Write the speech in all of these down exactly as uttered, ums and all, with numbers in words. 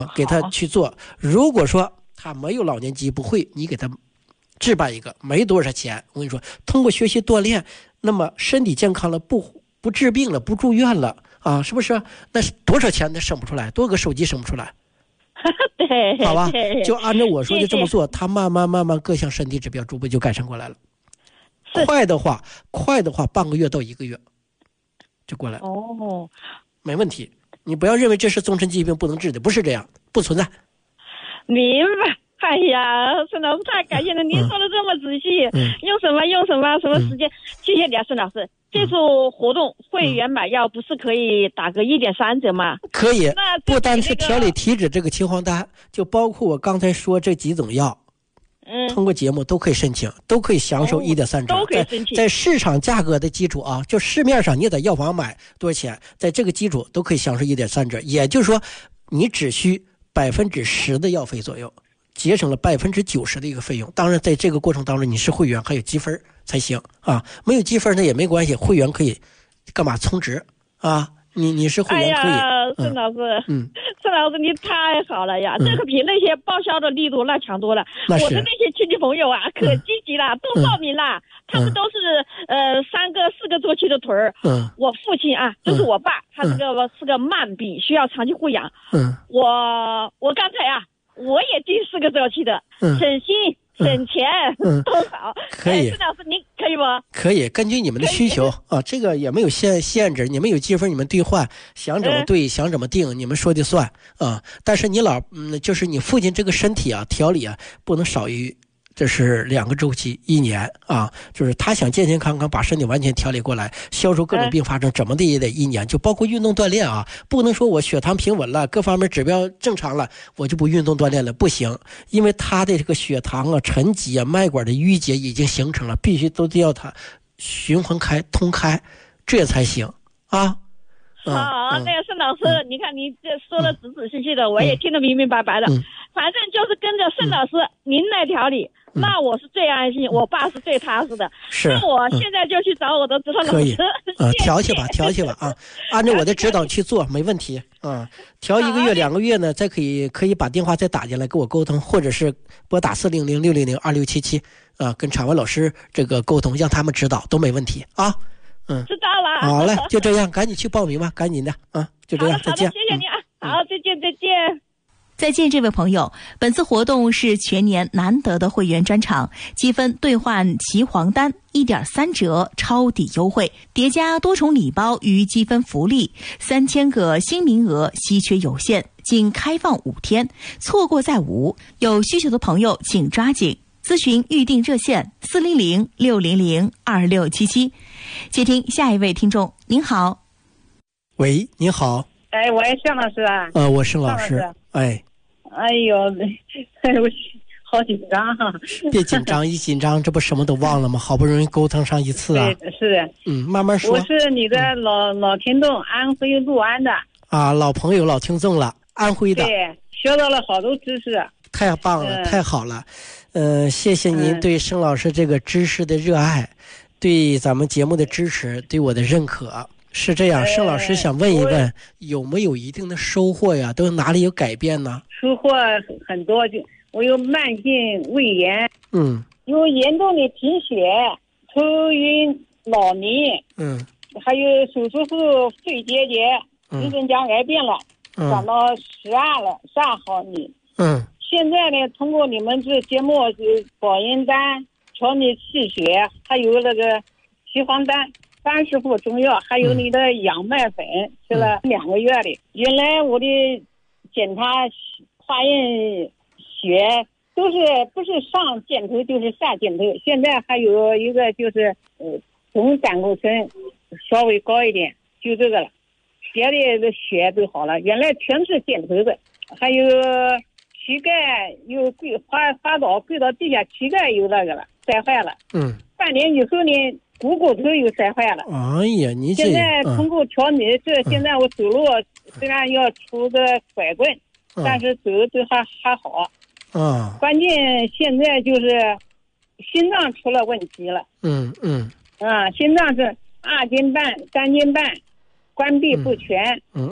给他去做。如果说他没有老年机不会，你给他置办一个，没多少钱。我跟你说，通过学习锻炼，那么身体健康了，不不治病了，不住院了啊，是不是？那是多少钱？那省不出来，多个手机省不出来。 对， 好吧，就按照我说的这么做，他慢慢慢慢各项身体指标逐步就改善过来了。快的话，快的话，半个月到一个月就过来了。 哦， 没问题。你不要认为这是终身疾病不能治的，不是这样，不存在。 明白。哎呀，孙老师太感谢了，您说的这么仔细，嗯、用什么用什么什么时间？嗯、谢谢你啊，孙老师。这次活动会员买药不是可以打个一点三折吗？ 可以， 那不单是调理体脂这个青黄丹，就包括我刚才说这几种药。嗯，通过节目都可以申请，都可以享受一点三折， 都可以申请。 在市场价格的基础啊，就市面上你在药房买多少钱，在这个基础都可以享受一点三折。也就是说，你只需百分之十的药费左右，节省了百分之九十的一个费用。当然，在这个过程当中，你是会员还有积分才行啊，没有积分那也没关系，会员可以干嘛充值啊？你你是会员可以。 哎呀，孙老师， 嗯， 孙老师你太好了呀！嗯、这个比那些报销的力度那强多了。我的那些亲戚朋友啊，可积极了，嗯、都报名了。嗯、他们都是呃三个四个周期的腿儿。嗯，我父亲啊，就是我爸，他这个、嗯、是个慢病，需要长期护养。嗯，我我刚才啊，我也第四个周期的，嗯、省心。省钱、嗯、都好， 可以。 孙老师，您可以吗？ 可以，根据你们的需求啊，这个也没有限限制，你们有积分，你们兑换，想怎么兑，嗯、想怎么定，你们说的算啊。但是你老，嗯，就是你父亲这个身体啊，调理啊，不能少于。这是两个周期，一年啊，就是他想健健康康把身体完全调理过来，消除各种并发症，怎么的也得一年，就包括运动锻炼啊，不能说我血糖平稳了，各方面指标正常了，我就不运动锻炼了，不行，因为他的这个血糖啊、沉积啊、脉管的淤结已经形成了，必须都得要它循环开、通开，这才行啊。 好，嗯、那个孙老师，嗯、你看你这说的仔仔细细的，嗯、我也听得明明白白的。嗯、反正就是跟着孙老师、嗯、您来调理，嗯、那我是最安心，我爸是最踏实的。 是， 那我现在就去找我的指导老师。 可以，啊，调去吧，调去吧啊，按照我的指导去做，没问题啊。调一个月、两个月呢，再可以可以把电话再打进来跟我沟通，或者是拨打四零零六零零二六七七啊，跟产文老师这个沟通，让他们指导都没问题啊。嗯， 知道了。 好嘞，就这样，赶紧去报名吧，赶紧的啊，就这样，再见。 谢谢你啊，嗯、好，再见，再见。 再见，这位朋友。本次活动是全年难得的会员专场，积分兑换齐黄丹一点三折超抵优惠，叠加多重礼包与积分福利，三千个新名额稀缺有限，仅开放五天，错过再无。有需求的朋友请抓紧。咨询预订热线四零零六零零二六七七。接听下一位听众，您好。 喂，你好。 哎，我是向老师啊。 呃，我是老师。老师哎。 哎呦，哎我好紧张哈、啊。 别紧张，一紧张这不什么都忘了吗？好不容易沟通上一次啊。 对，是的。 嗯，慢慢说。 我是你的老、嗯、老听众，安徽六安的。 啊，老朋友、老听众了，安徽的。 对，学到了好多知识。 太棒了，嗯、太好了。呃，谢谢您对盛老师这个知识的热爱，嗯、对咱们节目的支持，对我的认可。是这样，盛老师想问一问，有没有一定的收获呀？都哪里有改变呢？ 收获很多，就我有慢性胃炎， 嗯， 有严重的贫血、头晕、脑迷， 嗯， 还有手术后肺结节、直肠腔癌变了， 嗯、 长到十二了，十二毫米， 嗯。 现在呢，通过你们这节目，就保阴丹、调理气血，还有那个齐黄丹、三十副中药，还有你的养脉粉，吃了两个月的。原来我的检查化验血都是不是上箭头就是下箭头，现在还有一个就是呃总胆固醇稍微高一点，就这个了，别的血都好了，原来全是箭头的，还有。膝盖又跪滑滑倒跪到地下，膝盖有那个了，摔坏了。 嗯， 半年以后呢，股骨头又摔坏了。 哎呀，你这现在通过调理，这、嗯、现在我走路虽然要拄个拐棍，嗯、但是走都还还好。 啊、嗯， 关键现在就是心脏出了问题了。 嗯嗯。 啊，心脏是二斤半、三斤半，关闭不全。 嗯嗯。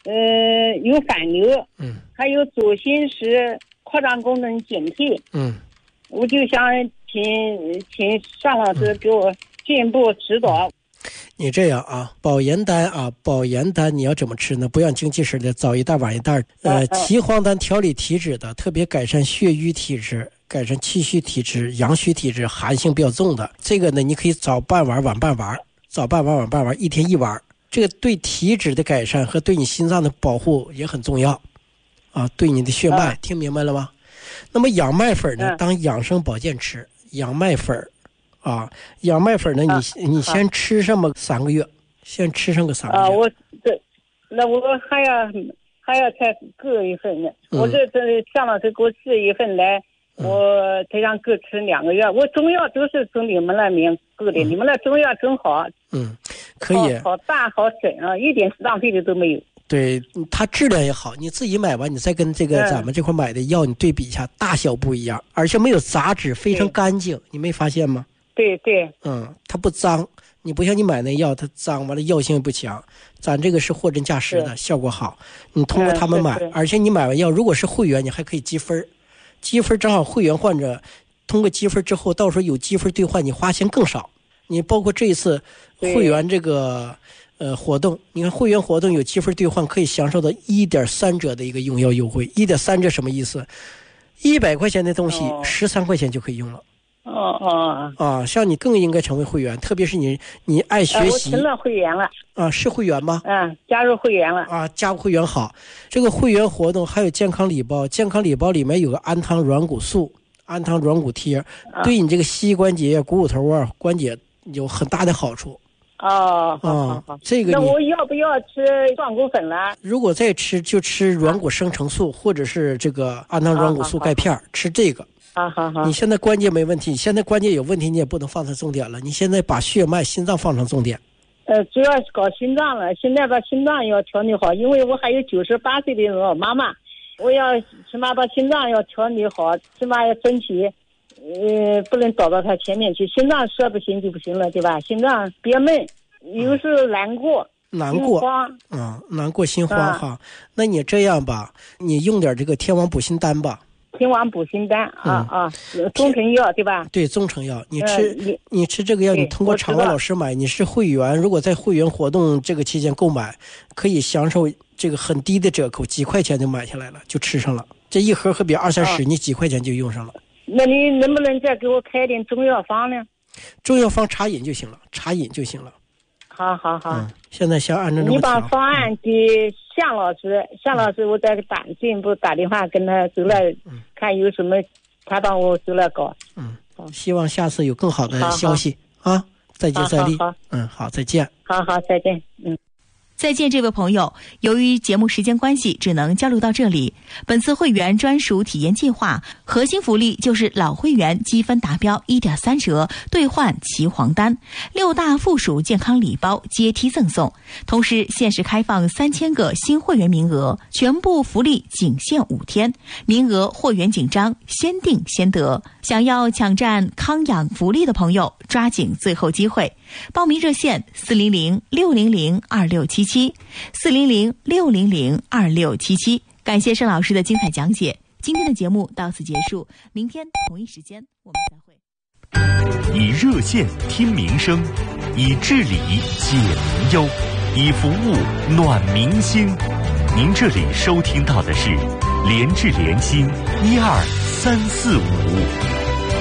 呃，有反流， 嗯， 还有左心室扩张功能减退， 嗯， 我就想请请尚老师给我进一步指导。 你这样啊，保盐丹啊，保盐丹你要怎么吃呢？不像精气神的早一袋晚一袋。呃，岐黄丹调理体质的，特别改善血瘀体质，改善气虚体质、阳虚体质、寒性比较重的。这个呢，你可以早半碗晚半碗，早半碗晚半碗，一天一碗。这个对体质的改善和对你心脏的保护也很重要啊，对你的血脉，听明白了吗？那么养麦粉呢，当养生保健吃，养麦粉。啊，养麦粉呢？你、啊、你先吃上么三个月，先吃上个三个月。 啊，我这那我还要还要再各一份呢。嗯、我这这向老师给我寄一份来，嗯、我这样各吃两个月。我中药都是从你们那边各的，嗯、你们那中药真好。 嗯，可以。 好, 好大好省啊，一点浪费的都没有。 对，它质量也好，你自己买完，你再跟这个咱们这块买的药你对比一下，嗯、大小不一样，而且没有杂质，非常干净，你没发现吗？ 对对， 嗯，它不脏，你不像你买那药，它脏，完了药性也不强。咱这个是货真价实的，效果好。你通过他们买，而且你买完药，如果是会员，你还可以积分，积分正好会员患者通过积分之后，到时候有积分兑换，你花钱更少。你包括这一次会员这个呃活动，你看会员活动有积分兑换，可以享受到一点三折的一个用药优惠。一点三折什么意思？一百块钱的东西，十三块钱就可以用了。 哦哦啊，像你更应该成为会员，特别是你你爱学习。 呃、我成了会员了。 啊，是会员吗？ 嗯，加入会员了。 啊，加入会员好。这个会员活动还有健康礼包，健康礼包里面有个安糖软骨素、安糖软骨贴，啊、对你这个膝关节、股骨头啊、关节有很大的好处。 哦，好好好， 这个那我要不要吃壮骨粉了？ 如果再吃，就吃软骨生成素，啊、或者是这个安糖软骨素钙片，吃这个。 好好好， 你现在关节没问题，现在关节有问题，你也不能放成重点了。你现在把血脉、心脏放成重点。 呃，主要是搞心脏了，现在把心脏要调理好，因为我还有九十八岁的老妈妈，我要起码把心脏要调理好，起码要身体，呃，不能倒到他前面去。心脏说不行就不行了，对吧？心脏憋闷，有时候难过。 难过， 啊、 嗯，难过心慌哈。那你这样吧，你用点这个天王补心丹吧。 天王补心丹啊、嗯、啊，中成药对吧？ 对，中成药，你吃、呃、你, 你吃这个药，你通过场外老师买，你是会员，如果在会员活动这个期间购买，可以享受这个很低的折扣，几块钱就买下来了，就吃上了。这一盒可比二三十，你几块钱就用上了。 那你能不能再给我开点中药方呢？ 中药方茶饮就行了，茶饮就行了。 好好好、嗯， 现在先按照这么你把方案给向老师，向老师我再打进一步打电话跟他走了、嗯，看有什么，他帮我走了搞。 嗯，希望下次有更好的消息好好啊！再接再厉。 好好好嗯，好，再见。 好好，再见。嗯。 再见，这位朋友。由于节目时间关系，只能交流到这里。本次会员专属体验计划核心福利就是老会员积分达标 一点三折兑换岐黄丹，六大附属健康礼包阶梯赠送，同时限时开放三千个新会员名额，全部福利仅限五天，名额货源紧张，先订先得。想要抢占康养福利的朋友，抓紧最后机会。报名热线四零零六零零二六七七，四零零六零零二六七七。感谢盛老师的精彩讲解。今天的节目到此结束，明天同一时间我们再会。以热线听民生，以治理解民忧，以服务暖民心。您这里收听到的是联治联心一二三四五。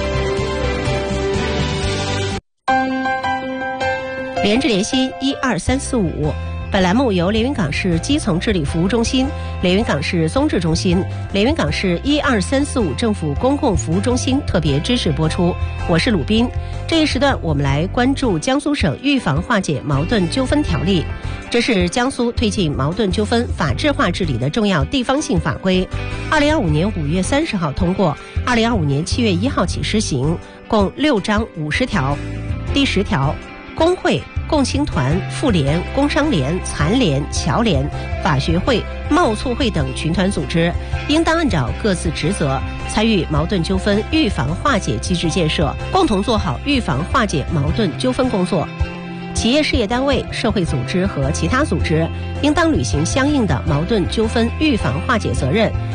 联治联心一二三四五，本栏目由连云港市基层治理服务中心、连云港市综治中心、连云港市一二三四五政府公共服务中心特别支持播出。我是鲁斌。这一时段我们来关注江苏省预防化解矛盾纠纷条例，这是江苏推进矛盾纠纷法治化治理的重要地方性法规。二零二五年五月三十号通过，二零二五年七月一号起施行，共六章五十条。第十条。工会、共青团、妇联、工商联、残联、侨联、法学会、贸促会等群团组织，应当按照各自职责，参与矛盾纠纷预防化解机制建设，共同做好预防化解矛盾纠纷工作。 企业事业单位、社会组织和其他组织应当履行相应的矛盾纠纷预防化解责任，